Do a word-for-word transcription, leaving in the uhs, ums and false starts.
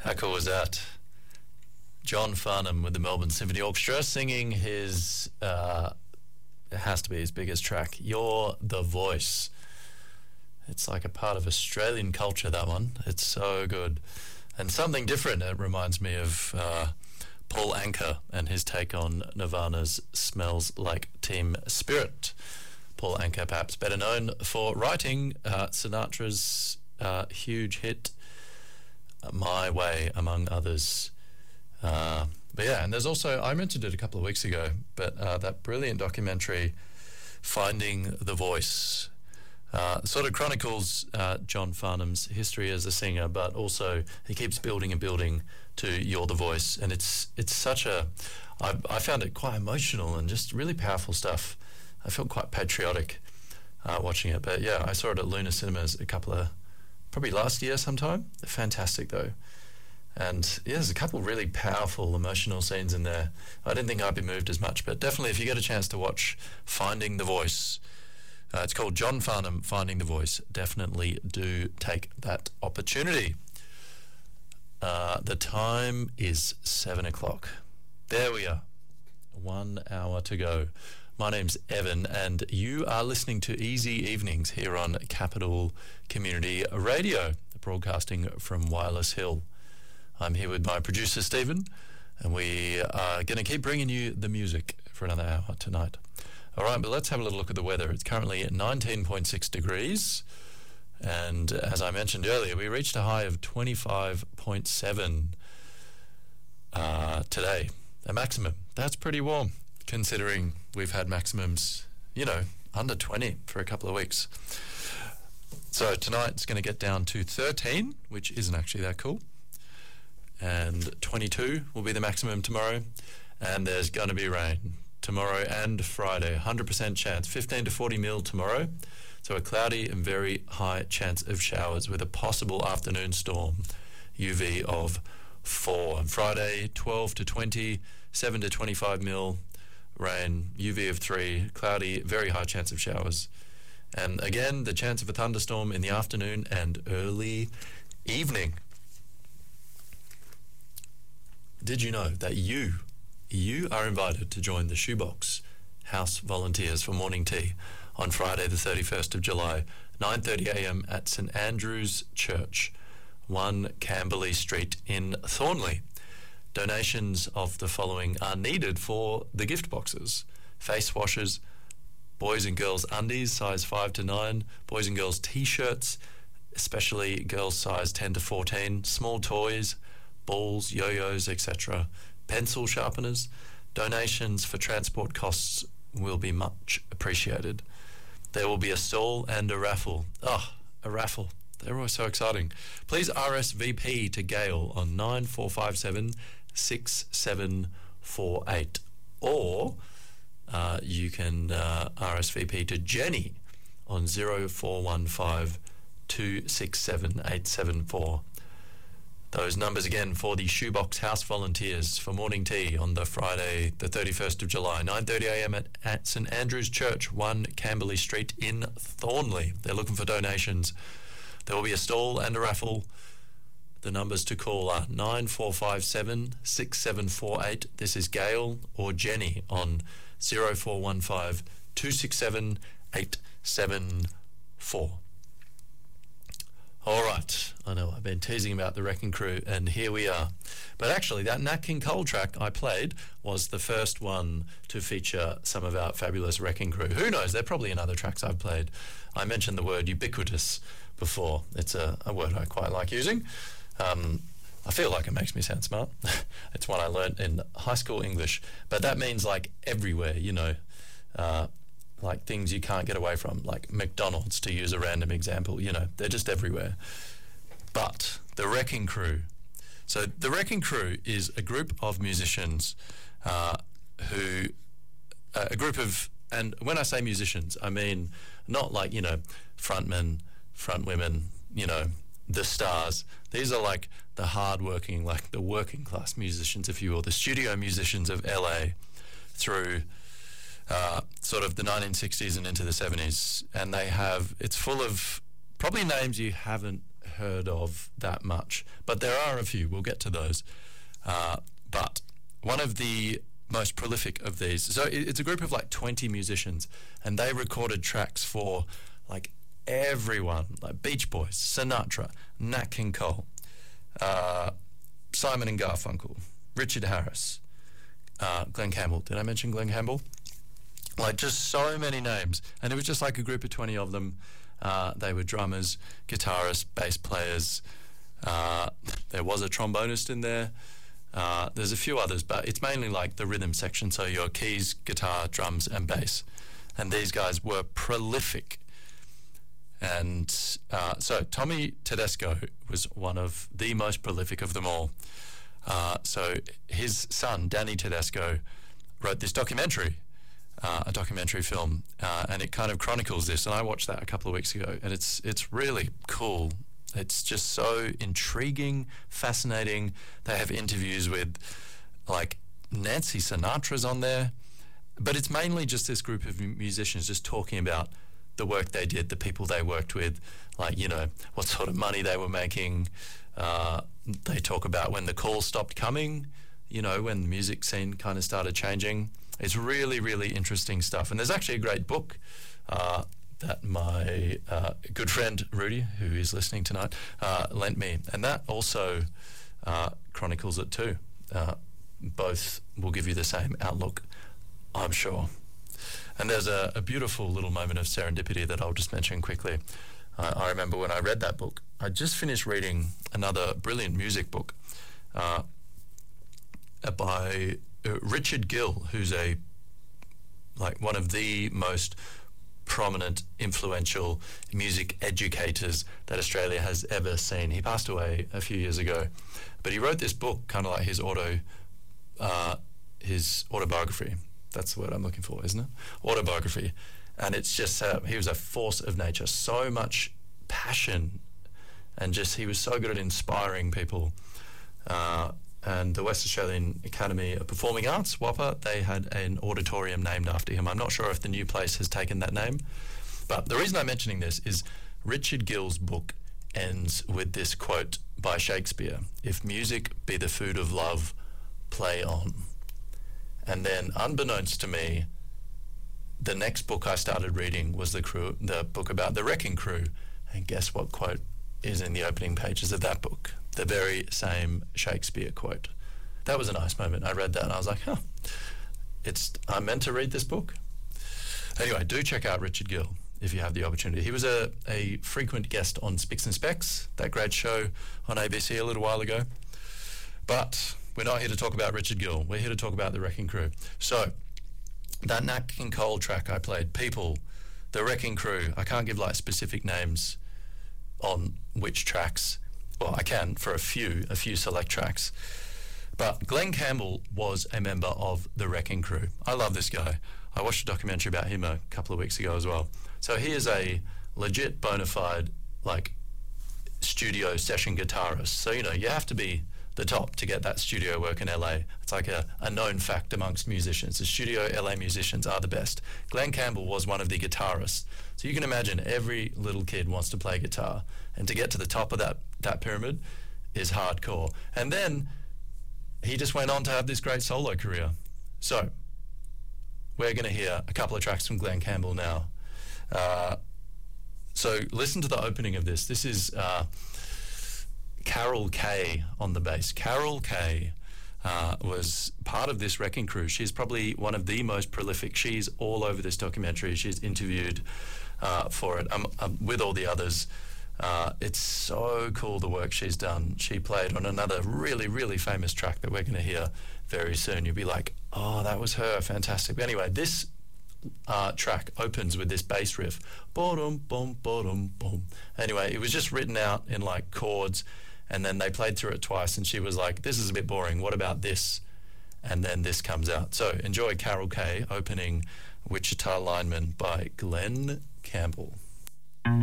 How cool was that? John Farnham with the Melbourne Symphony Orchestra singing his, uh, it has to be his biggest track, You're the Voice. It's like a part of Australian culture, that one. It's so good. And something different, it reminds me of uh, Paul Anka and his take on Nirvana's Smells Like Teen Spirit. Paul Anka, perhaps better known for writing uh, Sinatra's uh, huge hit, My Way, among others. Uh, but yeah, and there's also, I mentioned it a couple of weeks ago, but uh, that brilliant documentary, Finding the Voice, uh, sort of chronicles uh, John Farnham's history as a singer, but also he keeps building and building to You're the Voice, and it's it's such a, I, I found it quite emotional and just really powerful stuff. I felt quite patriotic uh, watching it, but yeah, I saw it at Luna Cinemas a couple of, probably last year sometime. Fantastic though. And yeah, there's a couple of really powerful emotional scenes in there. I didn't think I'd be moved as much, but definitely if you get a chance to watch Finding the Voice, uh, it's called John Farnham, Finding the Voice, definitely do take that opportunity. Uh, the time is seven o'clock. There we are. One hour to go. My name's Evan, and you are listening to Easy Evenings here on Capital Community Radio, broadcasting from Wireless Hill. I'm here with my producer, Stephen, and we are going to keep bringing you the music for another hour tonight. All right, but let's have a little look at the weather. It's currently at nineteen point six degrees, and as I mentioned earlier, we reached a high of twenty-five point seven uh, today, a maximum. That's pretty warm, considering we've had maximums, you know, under twenty for a couple of weeks. So tonight it's going to get down to thirteen, which isn't actually that cool. And twenty-two will be the maximum tomorrow, and there's going to be rain tomorrow and Friday, one hundred percent chance, fifteen to forty mil tomorrow, so a cloudy and very high chance of showers with a possible afternoon storm, U V of four. And Friday, twelve to twenty, seven to twenty-five mil, rain, U V of three, cloudy, very high chance of showers. And again, the chance of a thunderstorm in the afternoon and early evening. Did you know that you, you are invited to join the Shoebox House Volunteers for morning tea on Friday the thirty-first of July, nine thirty a m at St Andrew's Church, one Camberley Street in Thornley. Donations of the following are needed for the gift boxes: face washes, boys and girls undies size five to nine, boys and girls t-shirts, especially girls size ten to fourteen, small toys, balls, yo-yos, et cetera, pencil sharpeners. Donations for transport costs will be much appreciated. There will be a stall and a raffle. Oh, a raffle. They're always so exciting. Please R S V P to Gail on nine four five seven, six seven four eight. Or uh, you can uh, R S V P to Jenny on zero four one five, two six seven, eight seven four. Those numbers again for the Shoebox House Volunteers for morning tea on the Friday, the thirty-first of July, nine thirty a m at, at St Andrew's Church, one Camberley Street in Thornley. They're looking for donations. There will be a stall and a raffle. The numbers to call are nine four five seven, six seven four eight. This is Gail or Jenny on zero four one five, two six seven, eight seven four. All right, I know I've been teasing about the Wrecking Crew, and here we are. But actually, that Nat King Cole track I played was the first one to feature some of our fabulous Wrecking Crew. Who knows, there are probably in other tracks I've played. I mentioned the word ubiquitous before. It's a, a word I quite like using. Um, I feel like it makes me sound smart. It's one I learnt in high school English. But that means like everywhere, you know. Uh, like things you can't get away from, like McDonald's, to use a random example, you know, they're just everywhere. But the Wrecking Crew. So the Wrecking Crew is a group of musicians uh, who, uh, a group of, and when I say musicians, I mean not like, you know, frontmen, front women, you know, the stars. These are like the hard-working, like the working class musicians, if you will, the studio musicians of L A through Uh, sort of the nineteen sixties and into the seventies, and they have, it's full of probably names you haven't heard of that much, but there are a few. We'll get to those. Uh, but one of the most prolific of these, so it, it's a group of like twenty musicians, and they recorded tracks for like everyone, like Beach Boys, Sinatra, Nat King Cole, uh, Simon and Garfunkel, Richard Harris, uh, Glenn Campbell. Did I mention Glenn Campbell? Like just so many names, and it was just like a group of twenty of them. Uh, they were drummers, guitarists, bass players. Uh, there was a trombonist in there. Uh, there's a few others, but it's mainly like the rhythm section. So your keys, guitar, drums, and bass. And these guys were prolific. And uh, so Tommy Tedesco was one of the most prolific of them all. Uh, so his son, Danny Tedesco, wrote this documentary. Uh, a documentary film, uh, and it kind of chronicles this. And I watched that a couple of weeks ago, and it's it's really cool. It's just so intriguing, fascinating. They have interviews with, like, Nancy Sinatra's on there, but it's mainly just this group of musicians just talking about the work they did, the people they worked with, like, you know, what sort of money they were making. Uh, they talk about when the calls stopped coming, you know, when the music scene kind of started changing. It's really, really interesting stuff. And there's actually a great book uh, that my uh, good friend Rudy, who is listening tonight, uh, lent me. And that also uh, chronicles it too. Uh, both will give you the same outlook, I'm sure. And there's a, a beautiful little moment of serendipity that I'll just mention quickly. Uh, I remember when I read that book, I just finished reading another brilliant music book uh, by Uh, Richard Gill, who's a like one of the most prominent, influential music educators that Australia has ever seen. He passed away a few years ago, but he wrote this book, kind of like his auto, uh, his autobiography. That's the word I'm looking for, isn't it? Autobiography, and it's just uh, he was a force of nature. So much passion, and just he was so good at inspiring people. Uh, And the West Australian Academy of Performing Arts, WAAPA, they had an auditorium named after him. I'm not sure if the new place has taken that name. But the reason I'm mentioning this is Richard Gill's book ends with this quote by Shakespeare: "If music be the food of love, play on." And then, unbeknownst to me, the next book I started reading was the crew, the book about the Wrecking Crew. And guess what quote is in the opening pages of that book? The very same Shakespeare quote. That was a nice moment. I read that and I was like, huh, it's, I'm meant to read this book. Anyway, do check out Richard Gill if you have the opportunity. He was a, a frequent guest on Spicks and Specs, that great show on A B C a little while ago. But we're not here to talk about Richard Gill. We're here to talk about the Wrecking Crew. So, that Nat King Cole track I played, People, the Wrecking Crew, I can't give like specific names on which tracks. Well, I can for a few, a few select tracks. But Glenn Campbell was a member of the Wrecking Crew. I love this guy. I watched a documentary about him a couple of weeks ago as well. So he is a legit bona fide, like, studio session guitarist. So, you know, you have to be the top to get that studio work in L A. It's like a, a known fact amongst musicians. The studio L A musicians are the best. Glenn Campbell was one of the guitarists. So you can imagine every little kid wants to play guitar. And to get to the top of that, that pyramid is hardcore. And then he just went on to have this great solo career. So we're going to hear a couple of tracks from Glenn Campbell now. Uh, so listen to the opening of this. This is uh, Carol Kaye on the bass. Carol Kaye uh, was part of this Wrecking Crew. She's probably one of the most prolific. She's all over this documentary. She's interviewed uh, for it um, um, with all the others. Uh, it's so cool the work she's done. She played on another really, really famous track that we're going to hear very soon. You'll be like, oh, that was her, fantastic. But anyway, this uh, track opens with this bass riff. Boom, boom, boom, boom. Anyway, it was just written out in like chords, and then they played through it twice, and she was like, this is a bit boring, what about this? And then this comes out. So enjoy Carol Kaye opening Wichita Lineman by Glenn Campbell.